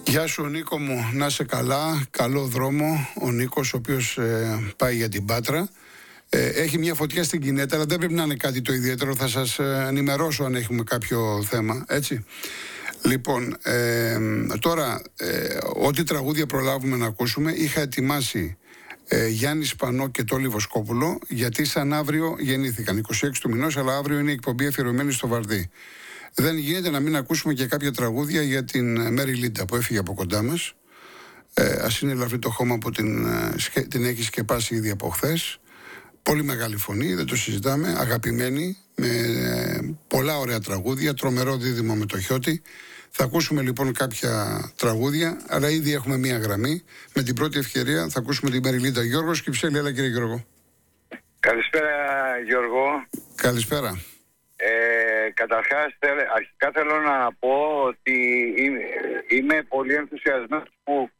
Γεια σου Νίκο μου, να είσαι καλά, καλό δρόμο. Ο Νίκος ο οποίος πάει για την Πάτρα. Έχει μια φωτιά στην Κινέτα, αλλά δεν πρέπει να είναι κάτι το ιδιαίτερο. Θα σας ενημερώσω αν έχουμε κάποιο θέμα, έτσι. Λοιπόν, τώρα ό,τι τραγούδια προλάβουμε να ακούσουμε, είχα ετοιμάσει Γιάννη Σπανό και Τόλι Βοσκόπουλο, γιατί σαν αύριο γεννήθηκαν 26 του μηνός, αλλά αύριο είναι η εκπομπή αφιερωμένη στο Βαρδί. Δεν γίνεται να μην ακούσουμε και κάποια τραγούδια για την Μέρι Λίντα που έφυγε από κοντά μας. Ας είναι ελαφρύ το χώμα που την έχει σκεπάσει ήδη από χθες. Πολύ μεγάλη φωνή, δεν το συζητάμε, αγαπημένη, με πολλά ωραία τραγούδια, τρομερό δίδυμο με το Χιώτη. Θα ακούσουμε λοιπόν κάποια τραγούδια, αλλά ήδη έχουμε μία γραμμή. Με την πρώτη ευκαιρία θα ακούσουμε την Μέρι Λίντα. Γιώργος Κυψέλη, έλα κύριε Γιώργο. Καλησπέρα Γιώργο. Καλησπέρα. Καταρχάς, αρχικά θέλω να πω ότι είμαι πολύ ενθουσιασμένος που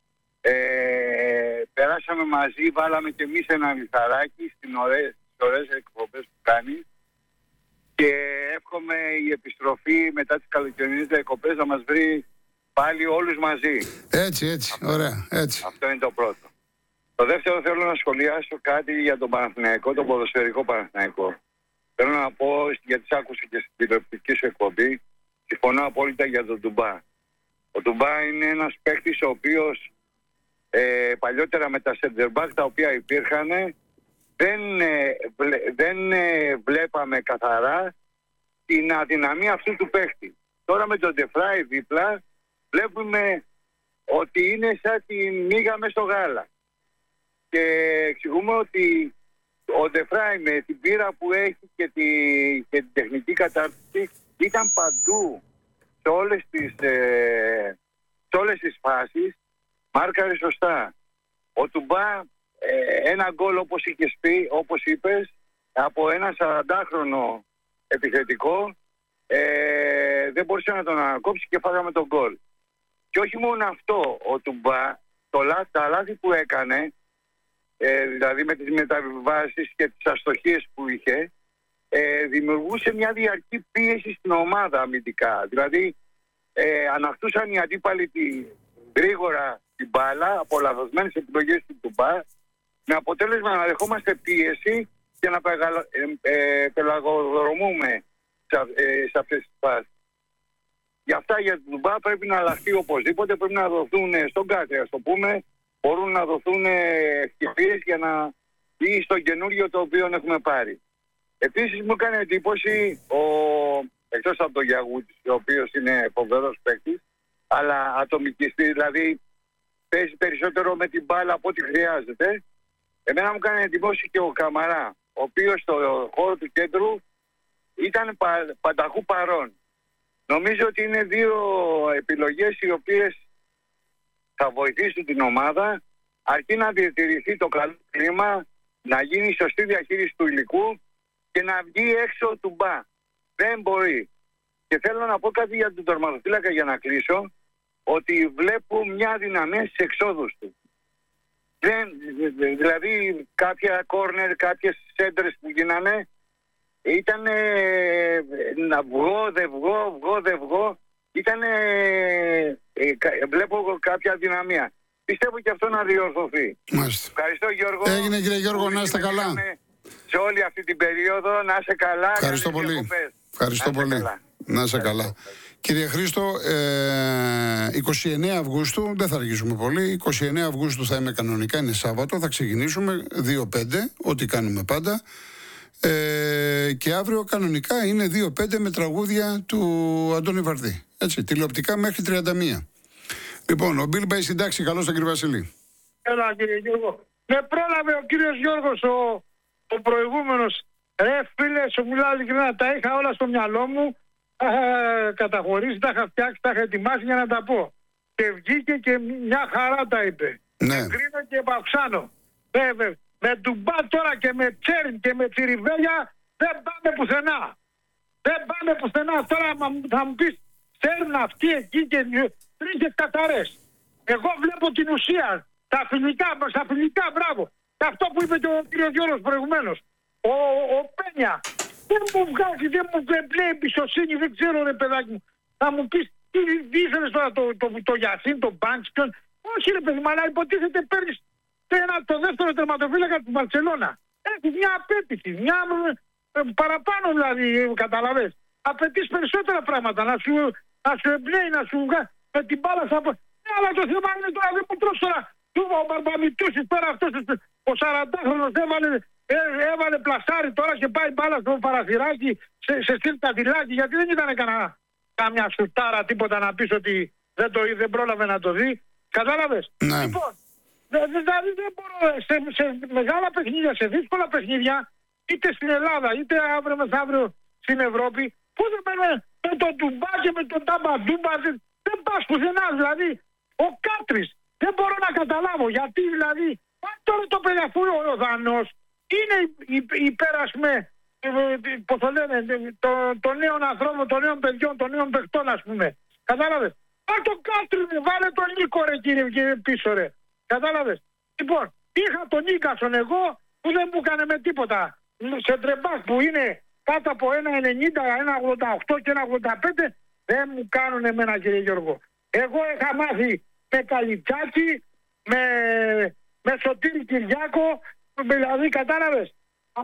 περάσαμε μαζί, βάλαμε και εμείς ένα λιθαράκι στις ωραίες εκπομπές που κάνει και εύχομαι η επιστροφή μετά τις καλοκαιρινές διακοπές να μας βρει πάλι όλους μαζί. Έτσι, ωραία, έτσι. Αυτό είναι το πρώτο. Το δεύτερο, θέλω να σχολιάσω κάτι για τον Παναθηναϊκό, τον ποδοσφαιρικό Παναθηναϊκό. Θέλω να πω, γιατί σ' άκουσα και στην τηλεοπτική σου εκπομπή, συμφωνώ απόλυτα για τον Ντουμπά. Ο Ντουμπά είναι ένας παίκτης ο οποίος παλιότερα με τα center back τα οποία υπήρχαν δεν βλέπαμε καθαρά την αδυναμία αυτού του παίκτη. Τώρα με τον Ντεφράι δίπλα βλέπουμε ότι είναι σαν τη μύγα μες στο γάλα. Και εξηγούμε ότι ο Ντεφράι με την πείρα που έχει και την τεχνική κατάρτιση ήταν παντού σε όλες τις φάσεις, μάρκαρε σωστά. Ο Ντουμπά ένα γκολ όπως είπες από ένα 40χρονο επιθετικό δεν μπορούσε να τον ανακόψει και φάγαμε τον γκολ. Και όχι μόνο αυτό, ο Ντουμπά τα λάθη που έκανε, δηλαδή με τις μεταβιβάσεις και τις αστοχίες που είχε, δημιουργούσε μια διαρκή πίεση στην ομάδα αμυντικά. Δηλαδή αναχτούσαν οι αντίπαλοι γρήγορα την μπάλα από λαθασμένες επιλογές του Ντουμπά, με αποτέλεσμα να δεχόμαστε πίεση και να πελαγοδρομούμε σε αυτές τις φάσεις. Γι' αυτά για τον Ντουμπά πρέπει να αλλάχθεί οπωσδήποτε, πρέπει να δοθούν στον κάτι, ας το πούμε, μπορούν να δοθούν ευκαιρίες για να μπει στο καινούργιο το οποίο έχουμε πάρει. Επίσης μου έκανε εντύπωση, εκτός από τον Γιαγούτης, ο οποίος είναι φοβερός παίκτης, αλλά ατομικιστή, δηλαδή παίζει περισσότερο με την μπάλα από ό,τι χρειάζεται. Εμένα μου κάνει εντύπωση και ο Καμαρά, ο οποίος στο χώρο του κέντρου ήταν πανταχού παρόν. Νομίζω ότι είναι δύο επιλογές οι οποίες θα βοηθήσουν την ομάδα, αρκεί να διατηρηθεί το καλό κλίμα, να γίνει σωστή διαχείριση του υλικού και να βγει έξω του Μπα. Δεν μπορεί. Και θέλω να πω κάτι για τον τερματοφύλακα για να κλείσω, ότι βλέπω μια δυναμία στις εξόδους του. Δηλαδή κάποια κόρνερ, κάποιες σέντρες που γίνανε ήταν να βγω, δεν βγω. Βλέπω κάποια δυναμία. Πιστεύω και αυτό να διορθωθεί. Μάλιστα. Ευχαριστώ Γιώργο. Έγινε κύριε Γιώργο, να είστε καλά. Σε όλη αυτή την περίοδο να είστε καλά. Ευχαριστώ πολύ. Ευχαριστώ πολύ. Να είστε καλά. Κύριε Χρήστο, 29 Αυγούστου, δεν θα αργήσουμε πολύ, 29 Αυγούστου θα είμαι κανονικά, είναι Σάββατο, θα ξεκινήσουμε 2-5, ό,τι κάνουμε πάντα. Και αύριο κανονικά είναι 2-5 με τραγούδια του Αντώνη Βαρδί. Έτσι, τηλεοπτικά μέχρι 31. Λοιπόν, ο Μπιλ πάει συντάξει, καλώς τον κύριο Βασιλή. Έλα κύριε Γιώργο. Με πρόλαβε ο κύριος Γιώργος ο προηγούμενος. Φίλε, σου μιλάω ειλικρινά, τα είχα όλα στο μυαλό μου. Καταχωρήσει, τα είχα φτιάξει, τα είχα ετοιμάσει για να τα πω. Και βγήκε και μια χαρά τα είπε. Ναι. Κρίνω και Παυσάνο. Βέβαια. Με Ντουμπά τώρα και με Τσέριν και με Τσιριβέλια δεν πάμε πουθενά. Δεν πάμε πουθενά. Τώρα θα μου πεις, ξέρουν αυτοί εκεί και τρίχες καθαρές. Εγώ βλέπω την ουσία. Τα φιλικά, μπράβο. Αυτό που είπε και ο κ. Γιώργος προηγουμένως. Ο Πένια. Δεν μου βγάζει, δεν μου εμπνέει εμπιστοσύνη, δεν ξέρω ρε παιδάκι μου. Θα μου πεις, Τι ήθελες τώρα, το Γιασίν, το Μπάνξ, όχι ρε παιδί μου, αλλά υποτίθεται παίρνεις το δεύτερο τερματοφύλακα της Μπαρσελόνα. Έχεις μια απέτηση, μια παραπάνω δηλαδή, καταλαβες. Απαιτείς περισσότερα πράγματα, να σου εμπνέει, να σου βγάλει με την μπάλα στα... αλλά το θέμα είναι τώρα, δεν μου τρως τώρα. Ο Μπαρμπαμιτούσης τώρα αυτός ο 40χρονος έβαλε πλασάρι τώρα και πάει μπάλα στο παραθυράκι σε στυλ κατηλάκι, γιατί δεν ήταν καμιά σουτάρα τίποτα να πεις ότι δεν πρόλαβε να το δει. Κατάλαβες. Ναι. Λοιπόν, δηλαδή δεν μπορώ σε μεγάλα παιχνίδια, σε δύσκολα παιχνίδια, είτε στην Ελλάδα είτε αύριο μεθαύριο στην Ευρώπη, που δεν με τον Ντουμπά και με τον Ταμπαντούμπα δεν πας πουθενά. Δηλαδή ο Κάτρης δεν μπορώ να καταλάβω γιατί, δηλαδή τώρα το παιδί, αφού ο Δανός είναι υπέρ, ας πούμε, πώς το λένε, των νέων ανθρώπων, των νέων παιδιών, των νέων παιχτών, ας πούμε. Κατάλαβες. Πάρ' το Κάτρι, βάλε τον Νίκο ρε κύριε πίσω ρε. Κατάλαβες. Λοιπόν, είχα τον Νίκασον εγώ που δεν μου έκανε με τίποτα. Σε τρεμπάκ που είναι κάτω από 1,90, 1,88 και 1,85 δεν μου κάνουν εμένα κύριε Γιώργο. Εγώ είχα μάθει με Καλιτσάκη, με Σωτήρη Κυριάκο, δηλαδή κατάλαβες.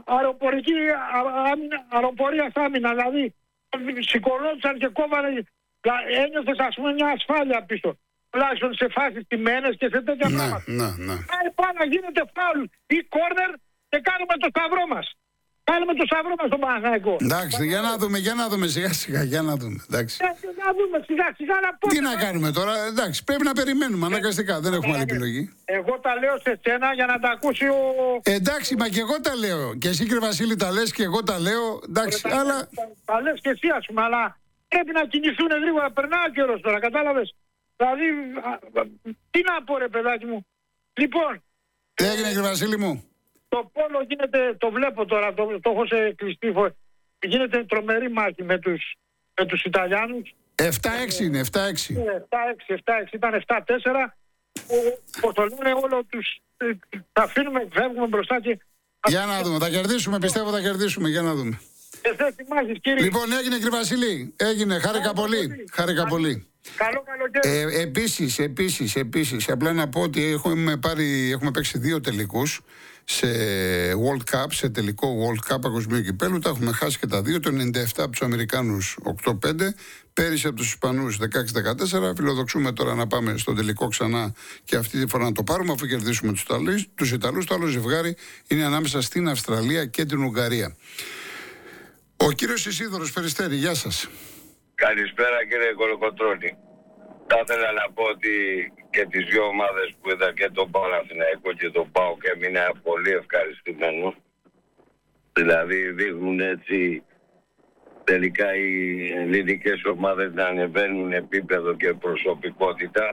Αεροπορία άμυνα, δηλαδή σηκωνόντουσαν και κόβανε, ένιωθες ας πούμε μια ασφάλεια πίσω. Τουλάχιστον σε φάσεις τιμένες και σε τέτοια πράγματα. Πάει πάνω γίνεται φάουλ ή κόρνερ και κάνουμε το σταυρό μας. Κάνουμε το σταυρό μας στον Παναθηναϊκό. Εντάξει, για να δούμε σιγά σιγά, για να δούμε. Εντάξει. Να δούμε σιγά σιγά να πω. Τι να κάνουμε τώρα, εντάξει, πρέπει να περιμένουμε αναγκαστικά, δεν έχουμε άλλη επιλογή. Εγώ τα λέω σε σένα για να τα ακούσει ο... Εντάξει, μα και εγώ τα λέω. Και εσύ κύριε Βασίλη τα λες και εγώ τα λέω, εντάξει, αλλά... Τα λες και εσύ ας πούμε, αλλά πρέπει να κινηθούν γρήγορα, περνάει ο καιρός τώρα, κατάλαβες. Δηλαδή, τι να πω ρε παιδάκι μου. Λοιπόν... Τι έγινε κύριε Βασίλη μου. Το πόλο γίνεται, το βλέπω τώρα, το έχω σε κλειστή φορά. Γίνεται τρομερή μάχη με τους Ιταλιάνους. 7-6 είναι, 7-6. 7-6, ήταν 7-4. Πώς το λένε, όλο τους τα αφήνουμε, φεύγουμε μπροστά και... Για να δούμε, θα κερδίσουμε, πιστεύω θα κερδίσουμε, για να δούμε. Μάχης, κύριε. Λοιπόν, έγινε κύριε Βασίλη, έγινε, χάρηκα πολύ. Χάρηκα πολύ. Καλό καλοκαίρι. Επίσης, απλά να πω ότι έχουμε παίξει 2 τελικούς σε World Cup, σε τελικό World Cup παγκοσμίου κυπέλλου. Τα έχουμε χάσει και τα 2, το 97 από τους Αμερικάνους 8-5, πέρυσι από τους Ισπανούς 16-14. Φιλοδοξούμε τώρα να πάμε στο τελικό ξανά και αυτή τη φορά να το πάρουμε, αφού κερδίσουμε τους Ιταλούς. Το άλλο ζευγάρι είναι ανάμεσα στην Αυστραλία και την Ουγγαρία. Ο κύριος Ισίδωρος Περιστέρη, γεια σας. Καλησπέρα κύριε Κολοκοτρώνη. Θα ήθελα να πω ότι και τις 2 ομάδες που είδα, και το Παναθηναϊκό και το ΠΑΟΚ, και έμεινα πολύ ευχαριστημένος. Δηλαδή δείχνουν έτσι τελικά οι ελληνικές ομάδες να ανεβαίνουν επίπεδο και προσωπικότητα.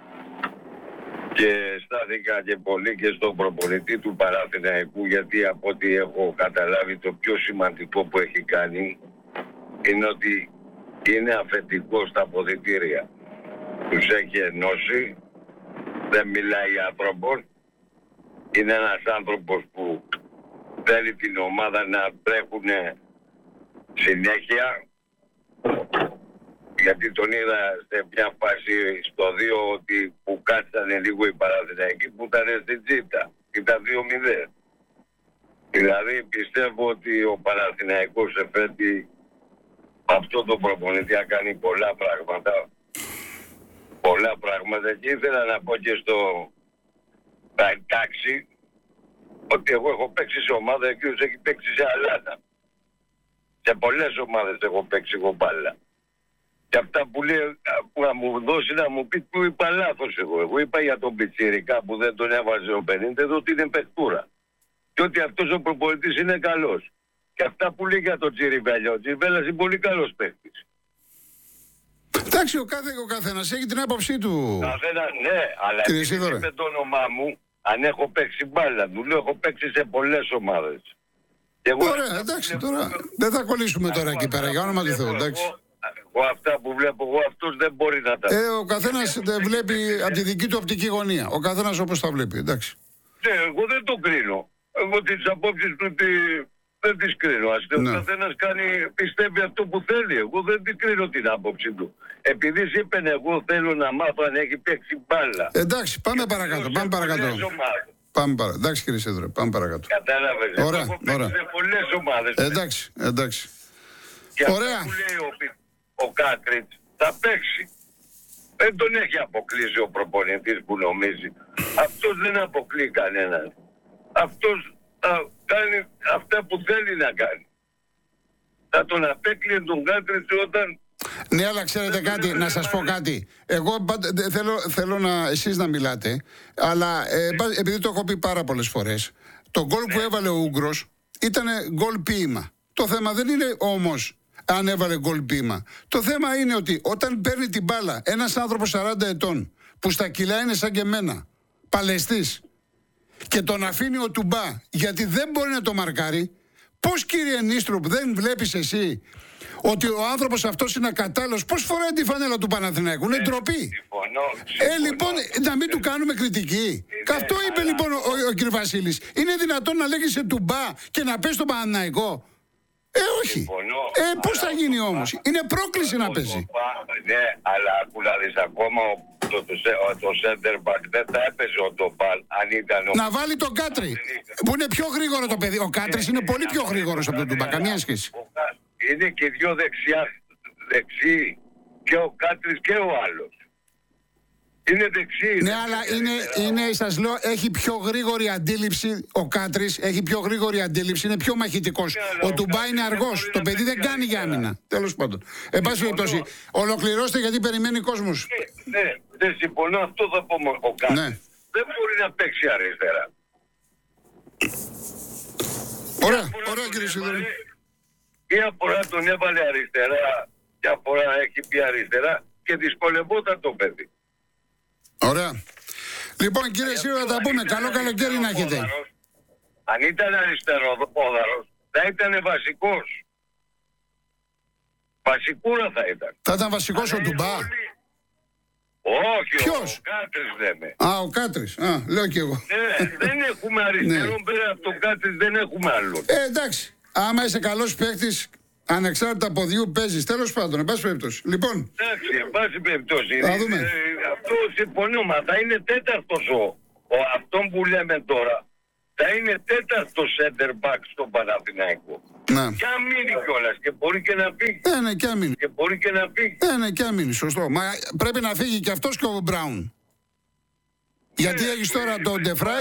Και στάθηκα και πολύ και στον προπονητή του Παναθηναϊκού, γιατί από ό,τι έχω καταλάβει το πιο σημαντικό που έχει κάνει είναι ότι είναι αφεντικός στα αποδυτήρια. Τους έχει ενώσει, δεν μιλάει άνθρωπος, είναι ένας άνθρωπος που θέλει την ομάδα να τρέχουν συνέχεια, γιατί τον είδα σε μια φάση στο 2 ότι που κάτσανε λίγο οι Παναθηναϊκοί που ήταν στην Τζίτα, ήταν 2-0. Δηλαδή πιστεύω ότι ο Παναθηναϊκός εφέτει αυτό το προπονητή θα κάνει πολλά πράγματα. Πολλά πράγματα, και ήθελα να πω και στο τάξη ότι εγώ έχω παίξει σε ομάδα και ο έχει παίξει σε αλάτα. Σε πολλές ομάδες έχω παίξει εγώ μπάλα. Και αυτά που λέει, που να μου δώσει να μου πει που είπα λάθος εγώ. Εγώ είπα για τον Πιτσιρικά που δεν τον έβαζε ο 50 εδώ ότι είναι παιχτούρα. Και ότι αυτός ο προπονητής είναι καλός. Και αυτά που λέει για τον Τσιριβέλια, ο Τσιριβέλιας είναι πολύ καλός παίκτης. Εντάξει, ο καθένας έχει την άποψή του. Ναι, αλλά επειδή είπε το όνομά μου, αν έχω παίξει μπάλα, του λέω έχω παίξει σε πολλές ομάδες. Ωραία, εντάξει, τώρα δεν θα κολλήσουμε τώρα εκεί πέρα, για όνομα του Θεού, εντάξει. Εγώ αυτά που βλέπω, εγώ αυτός δεν μπορεί να τα... Ο καθένας βλέπει από τη δική του οπτική γωνία. Ο καθένας όπως τα βλέπει, εντάξει. Ναι, εγώ δεν το κρίνω. Εγώ τις απόψεις του Δεν τις κρίνω. Ο Ναι. καθένας πιστεύει αυτό που θέλει. Εγώ δεν την κρίνω την άποψη του. Επειδή είπε εγώ θέλω να μάθω αν έχει παίξει μπάλα. Εντάξει, πάμε παρακάτω. Πάμε παρακάτω. Εντάξει, κύριε Σίδωρο, πάμε παρακάτω. Κατάλαβες. Ωραία, Έχω παίξει ωραία. σε πολλές ομάδες. Εντάξει. Και Ωραία. αυτό που λέει ο Κάτριτς θα παίξει. Δεν τον έχει αποκλείσει ο προπονητής που νομίζει. Αυτός δεν αποκλεί κανέναν. Αυτός θα κάνει αυτά που θέλει να κάνει. Θα τον απέκλειε τον Κάτριτς όταν... Ναι, αλλά ξέρετε κάτι, να σας πω κάτι. Εγώ θέλω εσείς να μιλάτε, αλλά επειδή το έχω πει πάρα πολλές φορές, το γκολ που έβαλε ο Ούγγρος ήταν γκολ ποίημα. Το θέμα δεν είναι όμως αν έβαλε γκολ ποίημα. Το θέμα είναι ότι όταν παίρνει την μπάλα ένας άνθρωπος 40 ετών, που στα κιλά είναι σαν και εμένα, παλαιστής, και τον αφήνει ο Τουμπά γιατί δεν μπορεί να το μαρκάρει, πώς, κύριε Νίστρουπ, δεν βλέπεις εσύ ότι ο άνθρωπος αυτός είναι ακατάλληλος? Πώς φοράει τη φανέλα του Παναθηναϊκού? Είναι ντροπή. Λοιπόν, να μην του κάνουμε κριτική. Αυτό είπε λοιπόν ο κ. Βασίλης. Είναι δυνατόν να λέγεσαι Τουμπά και να πες στον Παναθηναϊκό? Όχι. Πώς θα γίνει όμως? Είναι πρόκληση να παίζει. Ναι, αλλά ακουλάδεις ακόμα το center back δεν θα έπαιζε ο Ντομπάλ αν ήταν να βάλει τον Κάτρι, που είναι πιο γρήγορο το παιδί. Ο Κάτρις είναι πολύ πιο γρήγορος από τον Τουμπά. Καμία σχέση. Είναι και δυο δεξιοί. Και ο Κάτρις και ο άλλος. Είναι δεξί. Ναι, αλλά είναι, σας λέω, έχει πιο γρήγορη αντίληψη. Ο Κάτρις έχει πιο γρήγορη αντίληψη, είναι πιο μαχητικός. Ο Τουμπά είναι αργός. Το παιδί δεν κάνει για άμυνα. Τέλος πάντων. Εν πάση περιπτώσει, ολοκληρώστε γιατί περιμένει κόσμος. Ναι, δεν συμφωνώ. Αυτό θα πω. Ο Κάτρις δεν μπορεί να παίξει αριστερά. Ωραία κύριε Σιδωρή. Μια φορά τον έβαλε αριστερά, μια φορά έχει πει αριστερά και δυσκολευόταν το παιδί. Ωραία. Λοιπόν, κύριε Σίδωρο, θα τα πούμε. Καλό καλοκαίρι να έχετε. Αν ήταν αριστεροπόδαρος, θα ήταν βασικός. Βασικούρα θα ήταν. Θα ήταν βασικός ο Τουμπά? Όχι, ποιος? Ο Κάτρις λέμε. Α, ο Κάτρις. Α, λέω κι εγώ. Δεν έχουμε αριστερό πέρα από τον Κάτρις, δεν έχουμε άλλον. Εντάξει. Άμα είσαι καλός παίκτης, ανεξάρτητα από δύο παίζεις. Τέλος πάντων, εν πάση περιπτώσει. Λοιπόν. Εντάξει, εν πάση περιπτώσει. Θα δούμε. Αυτό συμφωνώ, μα θα είναι τέταρτος αυτόν που λέμε τώρα. Θα είναι τέταρτος center back στον Παναθηναϊκό. Ναι. Και αν μείνει κιόλας και μπορεί και να φύγει. Ναι, και αν μείνει. Και μπορεί και να φύγει. Ναι, και αν μείνει, σωστό. Μα πρέπει να φύγει και αυτός και ο Μπράουν. Γιατί έχεις τώρα τον Ντεφράι